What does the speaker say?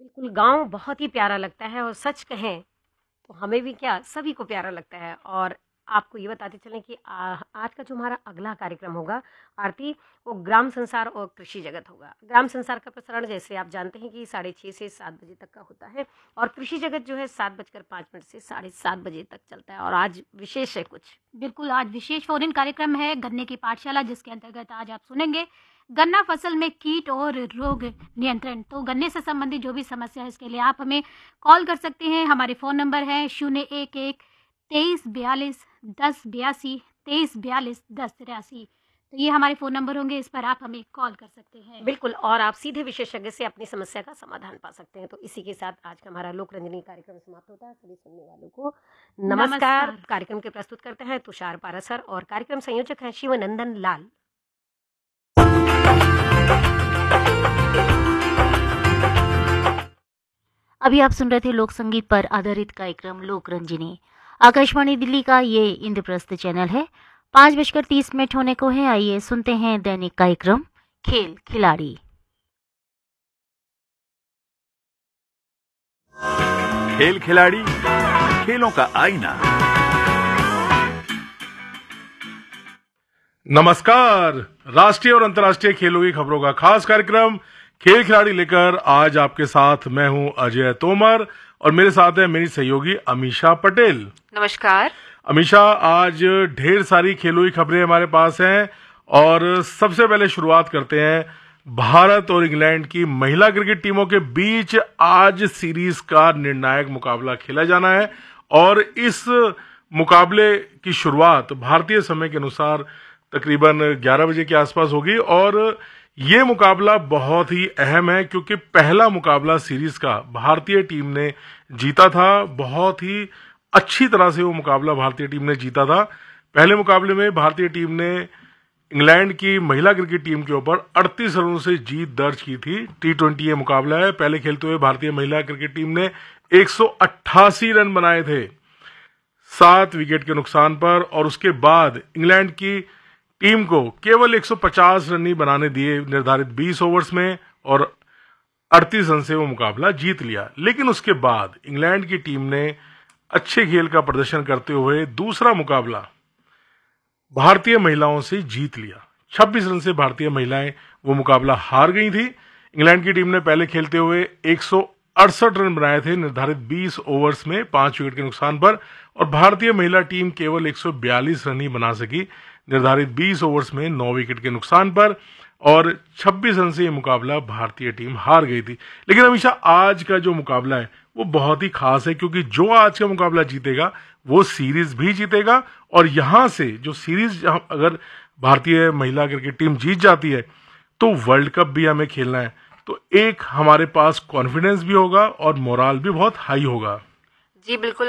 बिल्कुल, गाँव बहुत ही प्यारा लगता है और सच कहें तो हमें भी क्या सभी को प्यारा लगता है। और आपको ये बताते चलें कि आज का जो हमारा अगला कार्यक्रम होगा आरती, वो ग्राम संसार और कृषि जगत होगा। ग्राम संसार का प्रसारण जैसे आप जानते हैं कि 6:30 से 7 बजे तक का होता है और कृषि जगत जो है 7:05 से 7:30 बजे तक चलता है। और आज विशेष है कुछ। बिल्कुल, आज विशेष फोन-इन कार्यक्रम है गन्ने की पाठशाला, जिसके अंतर्गत आज आप सुनेंगे गन्ना फसल में कीट और रोग नियंत्रण। तो गन्ने से संबंधित जो भी समस्या है, इसके लिए आप हमें कॉल कर सकते हैं। हमारे फ़ोन नंबर है 011 2342 1082 2342 1083। तो ये हमारे फ़ोन नंबर होंगे, इस पर आप हमें कॉल कर सकते हैं। बिल्कुल, और आप सीधे विशेषज्ञ से अपनी समस्या का समाधान पा सकते हैं। तो इसी के साथ आज का हमारा लोक रंजनी कार्यक्रम समाप्त होता है। सभी सुनने वालों को नमस्कार। नमस्कार। कार्यक्रम के प्रस्तुत करते हैं तुषार पारासर और कार्यक्रम संयोजक हैं शिवनंदन लाल। अभी आप सुन रहे थे लोक संगीत पर आधारित कार्यक्रम लोक रंजनी। आकाशवाणी दिल्ली का ये इंद्रप्रस्थ चैनल है। 5:30 होने को है। आइए सुनते हैं दैनिक कार्यक्रम खेल खिलाड़ी। खेल खिलाड़ी, खेलों का आईना। नमस्कार। राष्ट्रीय और अंतर्राष्ट्रीय खेलों की खबरों का खास कार्यक्रम खेल खिलाड़ी लेकर आज आपके साथ मैं हूं अजय तोमर और मेरे साथ है मेरी सहयोगी अमीषा पटेल। नमस्कार अमीषा, आज ढेर सारी खेलों की खबरें हमारे पास हैं और सबसे पहले शुरुआत करते हैं भारत और इंग्लैंड की महिला क्रिकेट टीमों के बीच आज सीरीज का निर्णायक मुकाबला खेला जाना है और इस मुकाबले की शुरुआत भारतीय समय के अनुसार तकरीबन 11 बजे के आसपास होगी और ये मुकाबला बहुत ही अहम है क्योंकि पहला मुकाबला सीरीज का भारतीय टीम ने जीता था। बहुत ही अच्छी तरह से वो मुकाबला भारतीय टीम ने जीता था। पहले मुकाबले में भारतीय टीम ने इंग्लैंड की महिला क्रिकेट टीम के ऊपर 38 रनों से जीत दर्ज की थी। T20 ये मुकाबला है। पहले खेलते हुए भारतीय महिला क्रिकेट टीम ने 188 रन बनाए थे 7 विकेट के नुकसान पर और उसके बाद इंग्लैंड की टीम को केवल 150 रन ही बनाने दिए निर्धारित 20 ओवर्स में और 38 रन से वो मुकाबला जीत लिया। लेकिन उसके बाद इंग्लैंड की टीम ने अच्छे खेल का प्रदर्शन करते हुए दूसरा मुकाबला भारतीय महिलाओं से जीत लिया। 26 रन से भारतीय महिलाएं वो मुकाबला हार गई थी। इंग्लैंड की टीम ने पहले खेलते हुए 168 रन बनाए थे निर्धारित 20 ओवर्स में 5 विकेट के नुकसान पर और भारतीय महिला टीम केवल 142 रन ही बना सकी निर्धारित 20 ओवर्स में 9 विकेट के नुकसान पर और 26 रन से ये मुकाबला भारतीय टीम हार गई थी। लेकिन हमेशा आज का जो मुकाबला है वो बहुत ही खास है क्योंकि जो आज का मुकाबला जीतेगा वो सीरीज भी जीतेगा और यहां से जो सीरीज अगर भारतीय महिला क्रिकेट टीम जीत जाती है तो वर्ल्ड कप भी हमें खेलना है। तो एक हमारे पास कॉन्फिडेंस भी होगा और मोराल भी बहुत हाई होगा। जी बिल्कुल